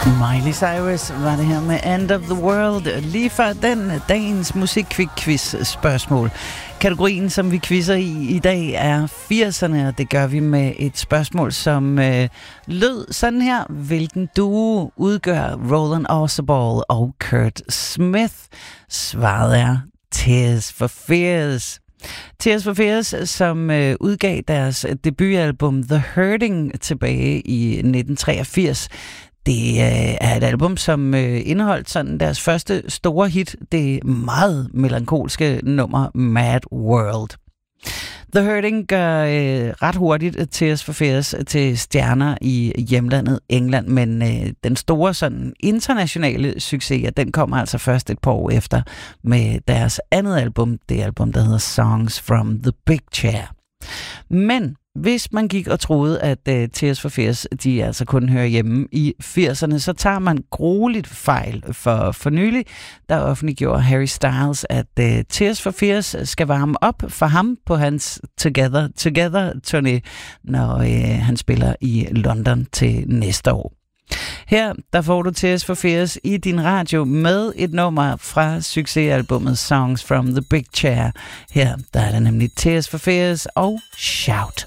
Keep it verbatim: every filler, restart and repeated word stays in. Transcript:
Miley Cyrus var det her med End of the World. Lige før den dagens musikquiz spørgsmål. Kategorien, som vi quizzer i i dag, er firserne, og det gør vi med et spørgsmål, som øh, lød sådan her. Hvilken duo udgør Roland Orzabal og Kurt Smith? Svaret er Tears for Fears. Tears for Fears, som øh, udgav deres debutalbum The Hurting tilbage i nitten treogfirs. Det øh, er et album, som øh, indeholdt sådan deres første store hit, det meget melankolske nummer Mad World. The Hurting gør øh, ret hurtigt Tears for Fears til stjerner i hjemlandet England, men øh, den store sådan internationale succes, ja, den kommer altså først et par år efter med deres andet album, det album, der hedder Songs from the Big Chair. Men hvis man gik og troede, at uh, Tears for Fears, de altså kun hører hjemme i firserne, så tager man grueligt fejl. For for nylig, der offentliggjorde Harry Styles, at uh, Tears for Fears skal varme op for ham på hans Together Together turné, når uh, han spiller i London til næste år. Her, der får du Tears for Fears i din radio med et nummer fra succesalbummet Songs from the Big Chair. Her, der er der nemlig Tears for Fears og Shout.